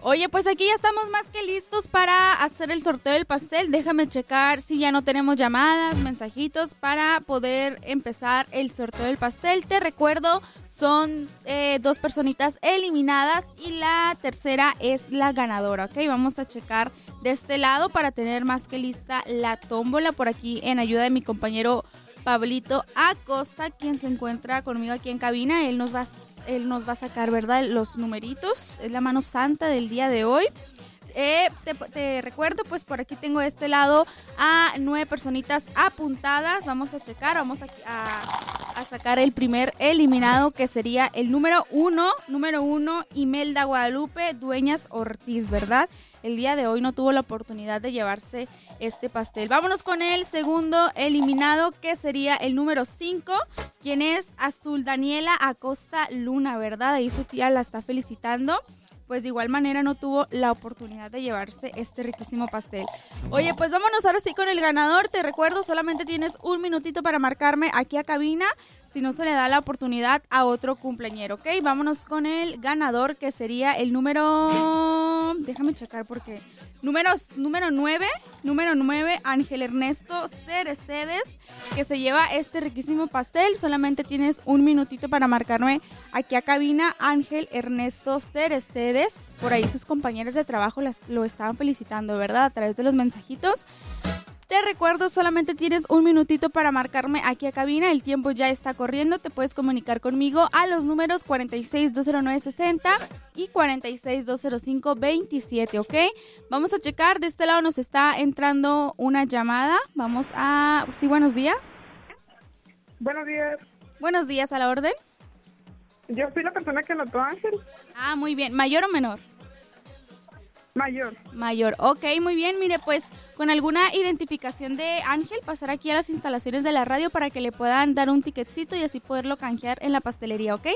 Oye, pues aquí ya estamos más que listos para hacer el sorteo del pastel. Déjame checar si ya no tenemos llamadas, mensajitos para poder empezar el sorteo del pastel. Te recuerdo, son 2 personitas eliminadas y la tercera es la ganadora, ¿ok? Vamos a checar de este lado para tener más que lista la tómbola por aquí en ayuda de mi compañero Pablito Acosta, quien se encuentra conmigo aquí en cabina. Él nos va a sacar, ¿verdad?, los numeritos. Es la mano santa del día de hoy. Te recuerdo, pues por aquí tengo de este lado a 9 personitas apuntadas. Vamos a checar, vamos a sacar el primer eliminado, que sería el número 1, Imelda Guadalupe Dueñas Ortiz, ¿verdad? El día de hoy no tuvo la oportunidad de llevarse este pastel. Vámonos con el segundo eliminado, que sería el número 5, quien es Azul Daniela Acosta Luna, ¿verdad? Ahí su tía la está felicitando. Pues de igual manera no tuvo la oportunidad de llevarse este riquísimo pastel. Oye, pues vámonos ahora sí con el ganador. Te recuerdo, solamente tienes un minutito para marcarme aquí a cabina, si no se le da la oportunidad a otro cumpleañero, ¿ok? Vámonos con el ganador, que sería el número... Déjame checar porque... Número 9, Ángel Ernesto Cerecedes, que se lleva este riquísimo pastel. Solamente tienes un minutito para marcarme aquí a cabina, Ángel Ernesto Cerecedes. Por ahí sus compañeros de trabajo lo estaban felicitando, ¿verdad? A través de los mensajitos. Te recuerdo, solamente tienes un minutito para marcarme aquí a cabina. El tiempo ya está corriendo. Te puedes comunicar conmigo a los números 46-209-60 y 46-205-27, ¿ok? Vamos a checar. De este lado nos está entrando una llamada. Vamos a... Sí, buenos días. Buenos días. Buenos días, a la orden. Yo soy la persona que anotó a Ángel. Ah, muy bien. ¿Mayor o menor? Mayor. Ok, muy bien. Mire, pues con alguna identificación de Ángel, pasar aquí a las instalaciones de la radio para que le puedan dar un ticketcito y así poderlo canjear en la pastelería, ¿ok?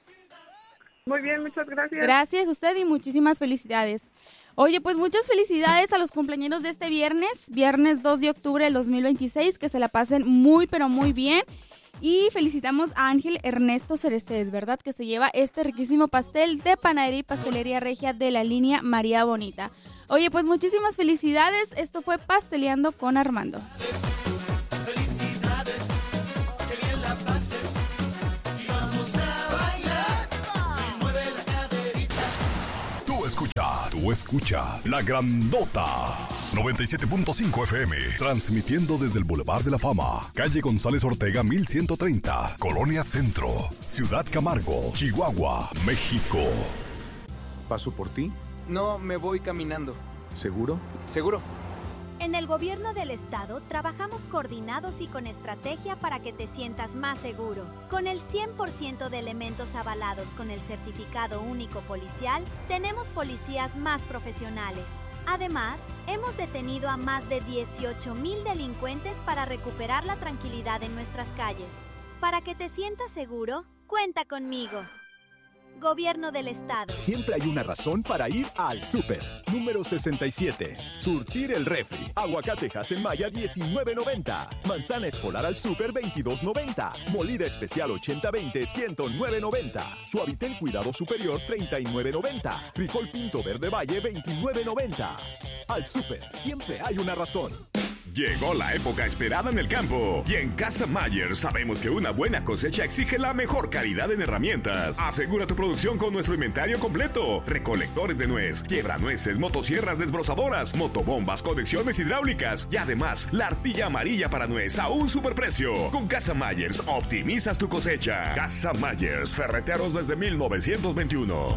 Muy bien, muchas gracias. Gracias a usted y muchísimas felicidades. Oye, pues muchas felicidades a los cumpleaños de este viernes 2 de octubre del 2026, que se la pasen muy, pero muy bien. Y felicitamos a Ángel Ernesto Cerecedes, ¿verdad? Que se lleva este riquísimo pastel de Panadería y Pastelería Regia de la línea María Bonita. Oye, pues muchísimas felicidades. Esto fue Pasteleando con Armando. Felicidades, que bien la pases y vamos a bailar. Y mueve la caderita. Tú escuchas La Grandota 97.5 FM, transmitiendo desde el Boulevard de la Fama, calle González Ortega 1130, Colonia Centro, Ciudad Camargo, Chihuahua, México. ¿Paso por ti? No, me voy caminando. ¿Seguro? ¿Seguro? En el gobierno del estado trabajamos coordinados y con estrategia para que te sientas más seguro. Con el 100% de elementos avalados con el certificado único policial, tenemos policías más profesionales. Además, hemos detenido a más de 18,000 delincuentes para recuperar la tranquilidad en nuestras calles. Para que te sientas seguro, cuenta conmigo. Gobierno del Estado. Siempre hay una razón para ir al súper. Número 67. Surtir el refri. Aguacatejas en Maya 19.90. Manzana escolar al súper 22.90. Molida especial 80-20 109.90. Suavitel cuidado superior 39.90. Frijol pinto verde valle 29.90. Al súper siempre hay una razón. Llegó la época esperada en el campo y en Casa Mayer sabemos que una buena cosecha exige la mejor calidad en herramientas. Asegura tu producción con nuestro inventario completo: recolectores de nuez, quiebranueces, motosierras desbrozadoras, motobombas, conexiones hidráulicas y además la arpilla amarilla para nuez a un superprecio. Con Casa Myers optimizas tu cosecha. Casa Myers, ferreteros desde 1921.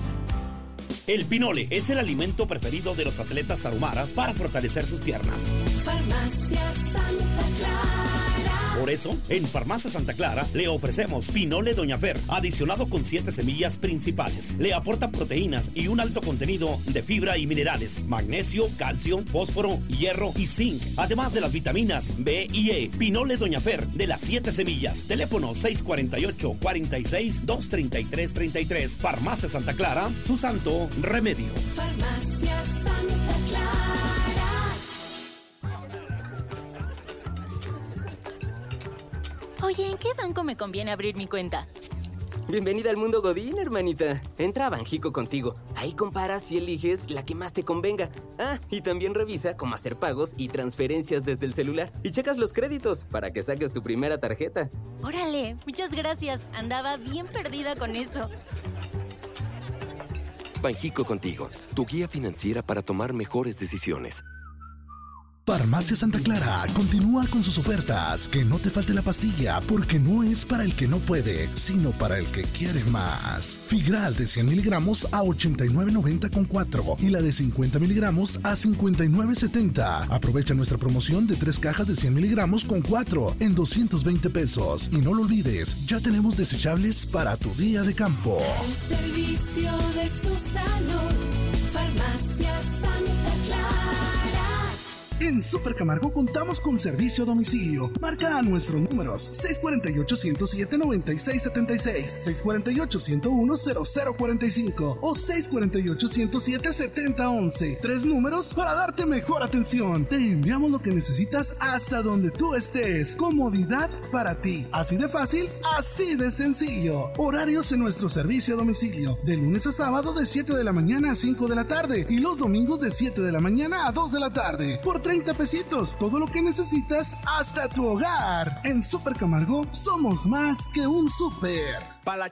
El pinole es el alimento preferido de los atletas tarumaras para fortalecer sus piernas. Farmacia Santa Clara. Por eso, en Farmacia Santa Clara le ofrecemos pinole Doña Fer, adicionado con 7 semillas principales. Le aporta proteínas y un alto contenido de fibra y minerales, magnesio, calcio, fósforo, hierro y zinc, además de las vitaminas B y E. Pinole Doña Fer de las 7 semillas. Teléfono 648-46-233-33. Farmacia Santa Clara, su santo remedio. Farmacia Santa Clara. Oye, ¿en qué banco me conviene abrir mi cuenta? Bienvenida al mundo Godín, hermanita. Entra a Banjico Contigo. Ahí comparas y eliges la que más te convenga. Ah, y también revisa cómo hacer pagos y transferencias desde el celular. Y checas los créditos para que saques tu primera tarjeta. Órale, muchas gracias. Andaba bien perdida con eso. Banjico Contigo, tu guía financiera para tomar mejores decisiones. Farmacia Santa Clara continúa con sus ofertas. Que no te falte la pastilla, porque no es para el que no puede, sino para el que quiere más. Figral de 100 miligramos a 89.90 con 4 y la de 50 miligramos a 59.70. Aprovecha nuestra promoción de 3 cajas de 100 miligramos con 4 en 220 pesos. Y no lo olvides, ya tenemos desechables para tu día de campo. El servicio de su salud, Farmacia Santa Clara. En Super Camargo contamos con servicio a domicilio. Marca a nuestros números 648-107-9676, 648-101-0045 o 648-107-7011. 3 números para darte mejor atención. Te enviamos lo que necesitas hasta donde tú estés. Comodidad para ti. Así de fácil, así de sencillo. Horarios en nuestro servicio a domicilio. De lunes a sábado de 7 de la mañana a 5 de la tarde y los domingos de 7 de la mañana a 2 de la tarde. Por 30 pesitos, todo lo que necesitas hasta tu hogar. En Super Camargo somos más que un super. Para la